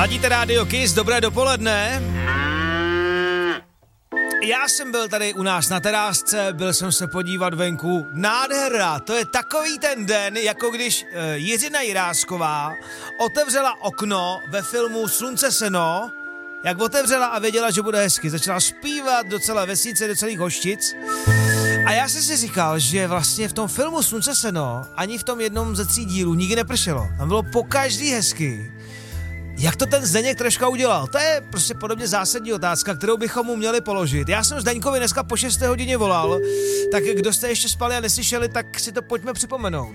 Ladíte rádio Kiss, dobré dopoledne. Já jsem byl tady u nás na terásce, byl jsem se podívat venku. Nádhera, to je takový ten den, jako když Jiřina Jirásková otevřela okno ve filmu Slunce seno, jak otevřela a věděla, že bude hezky. Začala zpívat do celé vesnice, do celých Hoštic. A já jsem si říkal, že vlastně v tom filmu Slunce seno ani v tom jednom ze 3 dílů nikdy nepršelo. Tam bylo pokaždý hezky. Jak to ten Zdeněk troška udělal? To je prostě podobně zásadní otázka, kterou bychom mu měli položit. Já jsem Zdeňkovi dneska po 6. hodině volal, tak kdo jste ještě spali a neslyšeli, tak si to pojďme připomenout.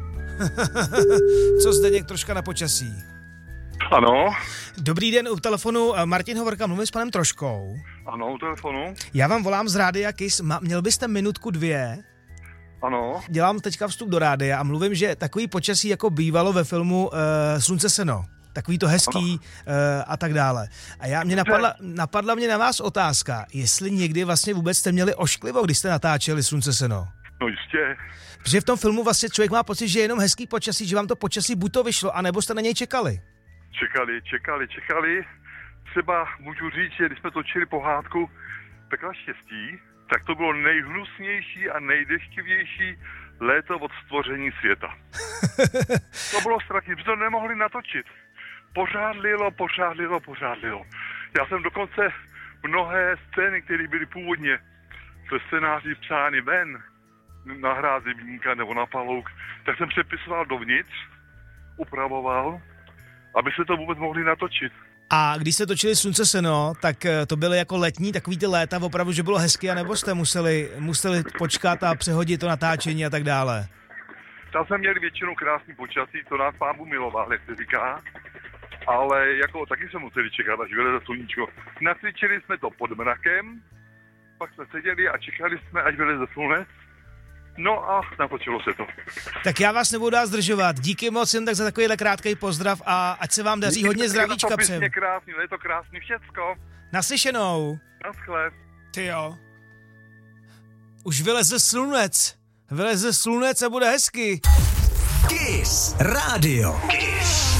Co Zdeněk troška na počasí? Ano. Dobrý den, u telefonu Martin Hovorka, mluvím s panem Troškou. Ano, u telefonu. Já vám volám z Rádia Kiss, měl byste minutku 2? Ano. Dělám teďka vstup do rádia a mluvím, že takový počasí jako bývalo ve filmu Slunce seno. Takový to hezký a tak dále. A mě napadla mě na vás otázka, jestli někdy vlastně vůbec jste měli ošklivo, když jste natáčeli Slunce seno. No jistě. Protože v tom filmu vlastně člověk má pocit, že je jenom hezký počasí, že vám to počasí buď to vyšlo, anebo jste na něj čekali. Čekali. Třeba můžu říct, že když jsme točili pohádku Pekla štěstí, tak to bylo nejhnusnější a nejdeštivější léto od stvoření světa. To bylo strašné, protože to nemohli natočit. Pořád lilo. Já jsem dokonce mnohé scény, které byly původně ve scénáři psány ven, na hrát zimníka nebo na palouk, tak jsem přepisoval dovnitř, upravoval, aby se to vůbec mohli natočit. A když jste točili Slunce seno, tak to byly jako letní, takový ty léta opravdu, že bylo hezky, anebo jste museli počkat a přehodit to natáčení a tak dále? Tam jsme měli většinou krásný počasí, to nás Pán Bůh miloval, jak se říká, ale jako taky jsme museli čekat, až vyleze sluníčko. Nacvičili jsme to pod mrakem, pak jsme seděli a čekali jsme, až vyleze slunec. No a natočilo se to. Tak já vás nebudu dát zdržovat. Díky moc jen tak za takovýhle krátký pozdrav a ať se vám daří hodně zdravíčka přeju. Je to krásný všecko. Naslyšenou. Naschle. Ty jo. Už vyleze slunec a bude hezky. Kiss Radio. Kiss.